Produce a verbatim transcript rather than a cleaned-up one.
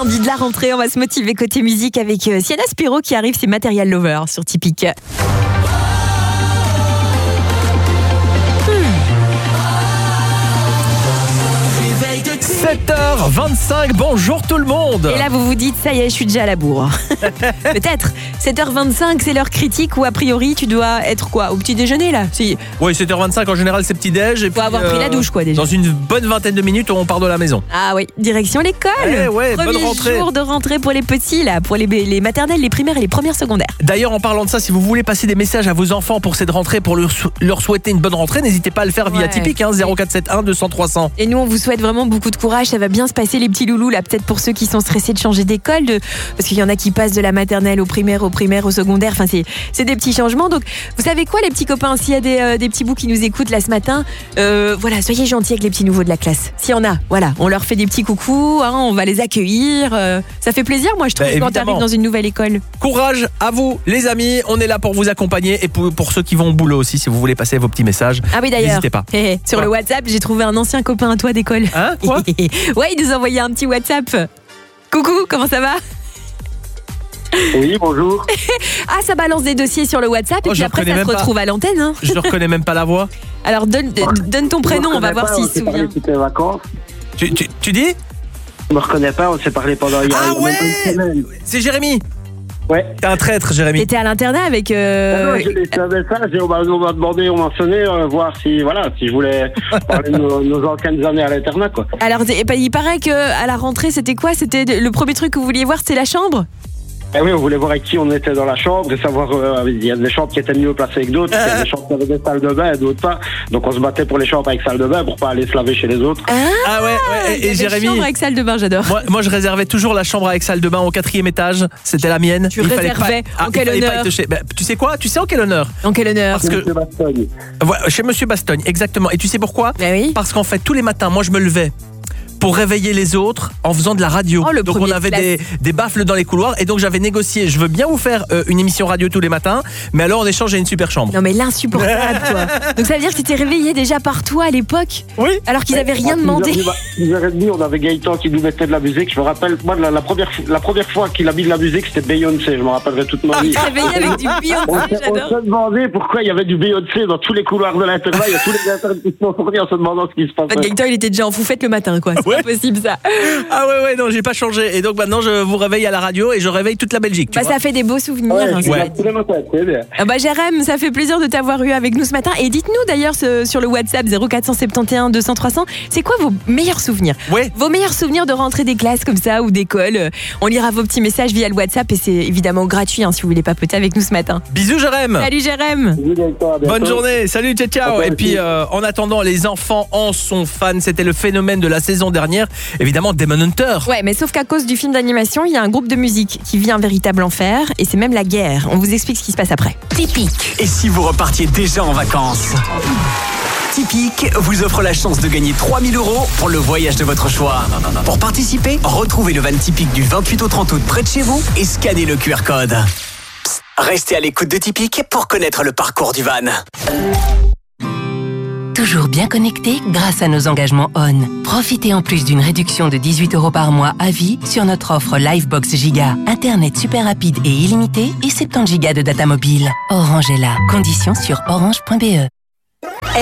Envie de la rentrée, on va se motiver côté musique avec Sienna Spiro qui arrive, c'est Material Lover sur Typique. sept heures vingt-cinq, bonjour tout le monde. Et là vous vous dites, ça y est, je suis déjà à la bourre. Peut-être, sept heures vingt-cinq c'est l'heure critique où a priori tu dois être quoi, au petit déjeuner là si. Oui, sept heures vingt-cinq en général c'est petit déj. Faut avoir pris la douche quoi déjà. Dans une bonne vingtaine de minutes on part de la maison. Ah oui, direction l'école. Eh ouais, Premier bonne rentrée. jour de rentrée pour les petits là, pour les, les maternelles, les primaires et les premières secondaires. D'ailleurs en parlant de ça, si vous voulez passer des messages à vos enfants pour cette rentrée, pour leur, leur souhaiter une bonne rentrée, n'hésitez pas à le faire via Ouais. Typique, hein, zéro quatre sept un deux cents trois cents. Et nous, on vous souhaite vraiment beaucoup de courage. Ça va bien se passer, les petits loulous, là, peut-être pour ceux qui sont stressés de changer d'école, de... parce qu'il y en a qui passent de la maternelle au primaire, au primaire, au secondaire. Enfin, c'est, c'est des petits changements. Donc, vous savez quoi, les petits copains, s'il y a des, euh, des petits bouts qui nous écoutent là ce matin, euh, voilà, soyez gentils avec les petits nouveaux de la classe. S'il y en a, voilà, on leur fait des petits coucous, hein, on va les accueillir. euh, ça fait plaisir, moi, je trouve, Bah, quand évidemment. t'arrives dans une nouvelle école. Courage à vous les amis, on est là pour vous accompagner et pour, pour ceux qui vont au boulot aussi, si vous voulez passer vos petits messages. Ah oui, d'ailleurs. N'hésitez pas. Hé, hé, sur Quoi le WhatsApp, j'ai trouvé un ancien copain à toi d'école. Hein, quoi? Ouais, il nous a envoyé un petit WhatsApp. Coucou, comment ça va? Oui, bonjour. Ah, ça balance des dossiers sur le WhatsApp Oh, et puis je après reconnais ça se même pas. retrouve à l'antenne. Hein. Je ne reconnais même pas la voix. Alors donne, donne ton prénom, on va voir s'il se souvient. C'était les vacances. Tu, tu, tu dis? Je me reconnais pas, on s'est parlé pendant il y a Ah même ouais pas une semaine. C'est Jérémy. Ouais. T'es un traître Jérémy. T'étais à l'internat avec. Ah Euh... non, j'ai laissé un message et on m'a, on m'a demandé, on m'a sonné, euh, voir si, voilà, si je voulais parler de nos, nos anciennes années à l'internat, quoi. Alors c'est- il paraît que à la rentrée c'était quoi? C'était le premier truc que vous vouliez voir, c'était la chambre? Eh oui, on voulait voir avec qui on était dans la chambre et savoir, euh, il y a des chambres qui étaient mieux placées que d'autres, il y a des chambres qui avaient des salles de bain et d'autres pas. Donc on se battait pour les chambres avec salle de bain pour pas aller se laver chez les autres. Ah, Ah ouais, ouais, il y et, et avait Jérémy. chambre avec salle de bain, j'adore. Moi, moi, je réservais toujours la chambre avec salle de bain au quatrième étage. C'était la mienne. Tu Il fallait réservais. pas- En il quel fallait pas honneur? y toucher. Ben, tu sais quoi? Tu sais en quel honneur? En quel honneur? Parce que- Monsieur Bastogne. Voilà, chez Monsieur Bastogne, exactement. Et tu sais pourquoi? Bah oui. Parce qu'en fait, tous les matins, moi, je me levais pour réveiller les autres en faisant de la radio. Oh, le donc on premier avait classe. des, des baffles dans les couloirs et donc j'avais négocié, je veux bien vous faire euh, une émission radio tous les matins, mais alors en échange j'ai une super chambre. Non mais l'insupportable quoi. Donc ça veut dire que tu t'étais réveillé déjà par toi à l'époque, Oui. alors qu'ils avaient rien demandé. six heures trente, on avait Gaëtan qui nous mettait de la musique. Je me rappelle, moi, la, la, première, la première fois qu'il a mis de la musique, c'était Beyoncé. Je me rappellerai toute ma vie. Tu te réveillais avec du On Beyoncé, s'est on j'adore. s'est demandé pourquoi il y avait du Beyoncé dans tous les couloirs de l'internat. Il y a tous les internes qui se sont tournés en se demandant ce qui se En fait, passait. Gaëtan il était déjà en foufette le matin quoi, c'est Ouais. pas possible ça. Ah ouais ouais non j'ai pas changé et donc maintenant je vous réveille à la radio et je réveille toute la Belgique. Tu Bah vois. ça fait des beaux souvenirs. Ouais, hein, je ça. Ouais. l'ai tous les matins, c'est bien. Ah bah Jérém, ça fait plaisir de t'avoir eu avec nous ce matin. Et dites-nous d'ailleurs ce- sur le WhatsApp zéro quatre cent soixante et onze deux cents trois cents, c'est quoi vos meilleurs souvenirs? Ouais. Vos meilleurs souvenirs de rentrée des classes comme ça ou d'école. Euh, On lira vos petits messages via le WhatsApp et c'est évidemment gratuit hein, si vous voulez papoter avec nous ce matin. Bisous Jérém. Salut Jérém. Bisous, Gaëtan, à bientôt. Bonne journée, salut, ciao ciao. À toi Et puis aussi. euh, en attendant, les enfants en sont fans. C'était le phénomène de la saison dernière. Évidemment, Demon Hunter. Ouais, mais sauf qu'à cause du film d'animation, il y a un groupe de musique qui vit un véritable enfer et c'est même la guerre. On vous explique ce qui se passe après. Typique. Et si vous repartiez déjà en vacances? Typique vous offre la chance de gagner trois mille euros pour le voyage de votre choix. Pour participer, retrouvez le van Typique du vingt-huit au trente août près de chez vous et scannez le Q R code. Psst, restez à l'écoute de Typique pour connaître le parcours du van. Toujours bien connecté grâce à nos engagements On. Profitez en plus d'une réduction de dix-huit euros par mois à vie sur notre offre Livebox Giga. Internet super rapide et illimité et soixante-dix gigas de data mobile. Orange est là. Conditions sur orange point b e.